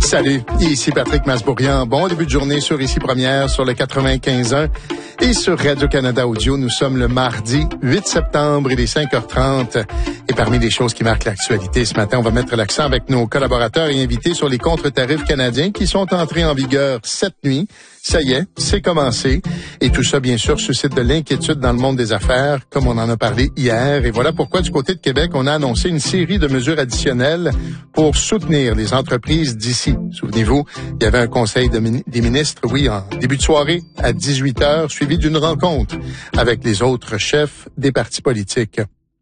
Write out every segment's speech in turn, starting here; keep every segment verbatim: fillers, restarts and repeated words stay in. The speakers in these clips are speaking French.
Salut, ici Patrick Masbourian. Bon début de journée sur Ici Première, sur le quatre-vingt-quinze point un et sur Radio-Canada Audio. Nous sommes le mardi huit septembre, il est cinq heures trente. Et parmi les choses qui marquent l'actualité ce matin, on va mettre l'accent avec nos collaborateurs et invités sur les contre-tarifs canadiens qui sont entrés en vigueur cette nuit. Ça y est, c'est commencé. Et tout ça, bien sûr, suscite de l'inquiétude dans le monde des affaires, comme on en a parlé hier. Et voilà pourquoi, du côté de Québec, on a annoncé une série de mesures additionnelles pour soutenir les entreprises d'ici. Souvenez-vous, il y avait un conseil de min- des ministres, oui, en début de soirée, à dix-huit heures, suivi d'une rencontre avec les autres chefs des partis politiques.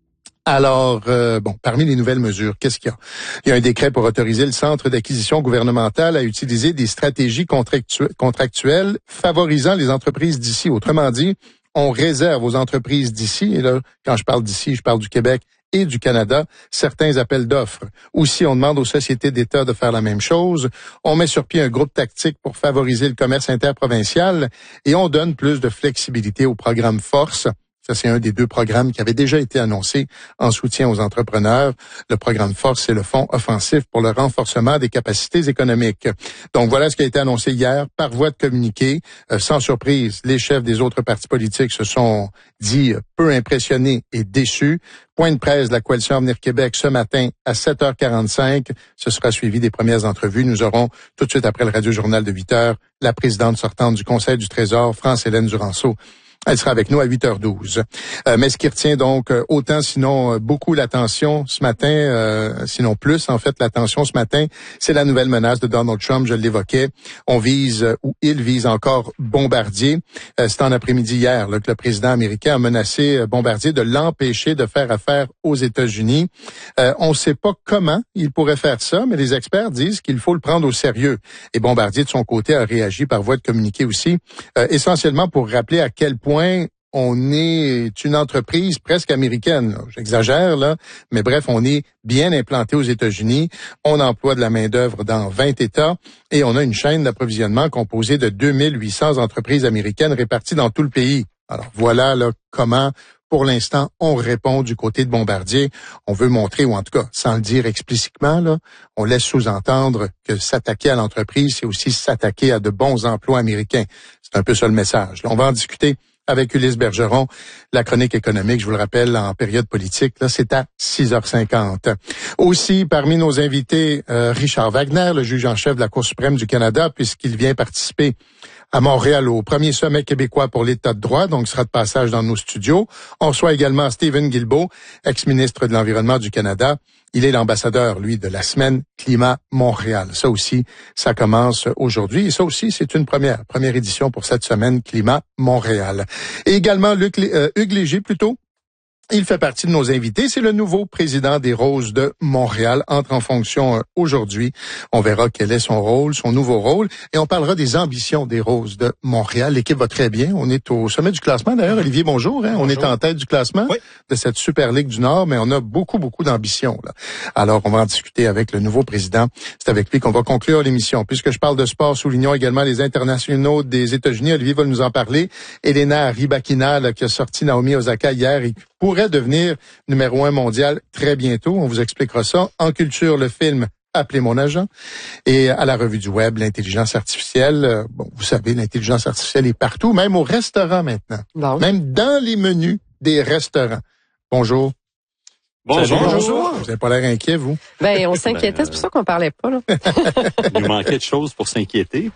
Alors, euh, bon, parmi les nouvelles mesures, qu'est-ce qu'il y a? Il y a un décret pour autoriser le Centre d'acquisition gouvernementale à utiliser des stratégies contractu- contractuelles favorisant les entreprises d'ici. Autrement dit, on réserve aux entreprises d'ici, et là, quand je parle d'ici, je parle du Québec et du Canada, certains appels d'offres. Aussi, on demande aux sociétés d'État de faire la même chose. On met sur pied un groupe tactique pour favoriser le commerce interprovincial et on donne plus de flexibilité au programme Force. Ça, c'est un des deux programmes qui avait déjà été annoncé en soutien aux entrepreneurs. Le programme Force, c'est le fonds offensif pour le renforcement des capacités économiques. Donc, voilà ce qui a été annoncé hier par voie de communiqué. Euh, sans surprise, les chefs des autres partis politiques se sont dit euh, peu impressionnés et déçus. Point de presse de la Coalition Avenir Québec ce matin à sept heures quarante-cinq. Ce sera suivi des premières entrevues. Nous aurons tout de suite après le Radio-Journal de huit heures la présidente sortante du Conseil du Trésor, France-Hélène Duranceau. Elle sera avec nous à huit heures douze. Euh, mais ce qui retient donc autant, sinon beaucoup l'attention ce matin, euh, sinon plus en fait l'attention ce matin, c'est la nouvelle menace de Donald Trump, je l'évoquais. On vise, ou il vise encore Bombardier. Euh, c'est en après-midi hier là, que le président américain a menacé Bombardier de l'empêcher de faire affaire aux États-Unis. Euh, on ne sait pas comment il pourrait faire ça, mais les experts disent qu'il faut le prendre au sérieux. Et Bombardier, de son côté, a réagi par voie de communiqué aussi, euh, essentiellement pour rappeler à quel point on est une entreprise presque américaine. Là. J'exagère, là, mais bref, on est bien implanté aux États-Unis. On emploie de la main-d'œuvre dans vingt États et on a une chaîne d'approvisionnement composée de deux mille huit cents entreprises américaines réparties dans tout le pays. Alors voilà là comment, pour l'instant, on répond du côté de Bombardier. On veut montrer, ou en tout cas, sans le dire explicitement, là, on laisse sous-entendre que s'attaquer à l'entreprise, c'est aussi s'attaquer à de bons emplois américains. C'est un peu ça le message. Là, on va en discuter avec Ulysse Bergeron. La chronique économique, je vous le rappelle, en période politique, là, c'est à six heures cinquante. Aussi, parmi nos invités, euh, Richard Wagner, le juge en chef de la Cour suprême du Canada, puisqu'il vient participer à Montréal au premier sommet québécois pour l'État de droit, donc sera de passage dans nos studios. On reçoit également Stephen Guilbeault, ex-ministre de l'Environnement du Canada. Il est l'ambassadeur, lui, de la semaine Climat Montréal. Ça aussi, ça commence aujourd'hui. Et ça aussi, c'est une première, première édition pour cette semaine Climat Montréal. Et également, Luc, euh, Hugues Léger, plutôt. Il fait partie de nos invités. C'est le nouveau président des Roses de Montréal, entre en fonction aujourd'hui. On verra quel est son rôle, son nouveau rôle, et on parlera des ambitions des Roses de Montréal. L'équipe va très bien. On est au sommet du classement. D'ailleurs, Olivier, bonjour. Hein? Bonjour. On est en tête du classement oui. de cette Super Ligue du Nord, mais on a beaucoup, beaucoup d'ambitions. Là. Alors, on va en discuter avec le nouveau président. C'est avec lui qu'on va conclure l'émission. Puisque je parle de sport, soulignons également les internationaux des États-Unis. Olivier va nous en parler. Elena Rybakina, là, qui a sorti Naomi Osaka hier et pourrait devenir numéro un mondial très bientôt. On vous expliquera ça. En culture, le film Appelez mon agent. Et à la revue du web, l'intelligence artificielle. Bon, vous savez, l'intelligence artificielle est partout, même au restaurant maintenant. Bon. Même dans les menus des restaurants. Bonjour. Bonjour. Bonjour. Vous n'avez pas l'air inquiet, vous? Ben, on s'inquiétait, c'est pour ça qu'on parlait pas, là. Il nous manquait de choses pour s'inquiéter.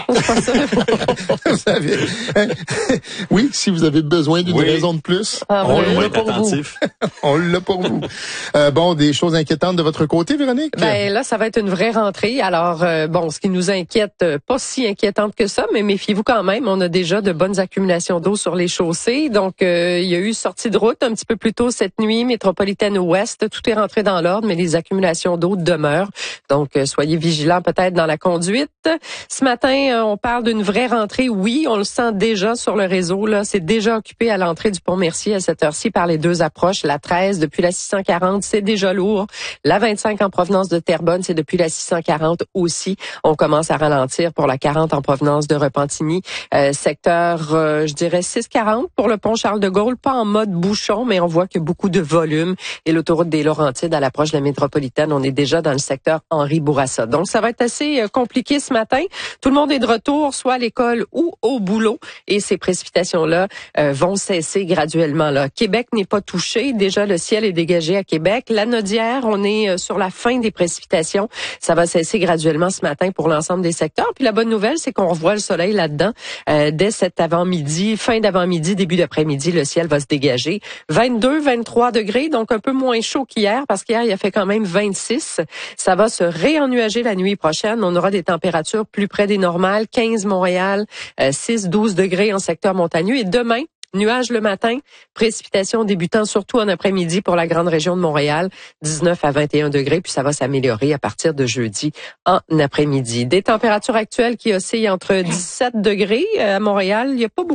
Vous savez, oui, si vous avez besoin d'une oui. raison de plus, ah, on oui. l'a pour attentif. vous. on l'a pour vous. Euh, bon, des choses inquiétantes de votre côté, Véronique? Ben, là, ça va être une vraie rentrée. Alors, euh, bon, ce qui nous inquiète, pas si inquiétante que ça, mais méfiez-vous quand même. On a déjà de bonnes accumulations d'eau sur les chaussées. Donc, euh, il y a eu sortie de route un petit peu plus tôt cette nuit, métropolitaine ouest. Tout est rentré dans l'ordre, mais les accumulations d'eau demeurent. Donc, euh, soyez vigilants peut-être dans la conduite. Ce matin, euh, on parle d'une vraie rentrée. Oui, on le sent déjà sur le réseau. Là, c'est déjà occupé à l'entrée du Pont-Mercier à cette heure-ci par les deux approches. La treize depuis la six cent quarante, c'est déjà lourd. La vingt-cinq en provenance de Terrebonne, c'est depuis la six cent quarante aussi. On commence à ralentir pour la quarante en provenance de Repentigny. Euh, secteur, euh, je dirais six cent quarante pour le pont Charles de Gaulle. Pas en mode bouchon, mais on voit qu'il y a beaucoup de volume. Et et l'autoroute des Laurentides à l'approche de la métropolitaine. On est déjà dans le secteur Henri Bourassa. Donc, ça va être assez euh, compliqué ce matin. Tout le monde est de retour, soit à l'école ou au boulot, et ces précipitations-là euh, vont cesser graduellement. Là. Québec n'est pas touché. Déjà, le ciel est dégagé à Québec. La Nodière, on est euh, sur la fin des précipitations. Ça va cesser graduellement ce matin pour l'ensemble des secteurs. Puis la bonne nouvelle, c'est qu'on revoit le soleil là-dedans. Euh, dès cet avant-midi, fin d'avant-midi, début d'après-midi, le ciel va se dégager. vingt-deux, vingt-trois degrés, donc un peu moins chaud qu'hier, parce qu'hier, il a fait quand même vingt-six. Ça va se réennuager la nuit prochaine. On aura des températures plus près des normales. quinze Montréal, euh, six, douze degrés en secteur montagneux. Et demain, nuages le matin, précipitations débutant surtout en après-midi pour la grande région de Montréal, dix-neuf à vingt et un degrés, puis ça va s'améliorer à partir de jeudi en après-midi. Des températures actuelles qui oscillent entre dix-sept degrés à Montréal. Il n'y a pas beaucoup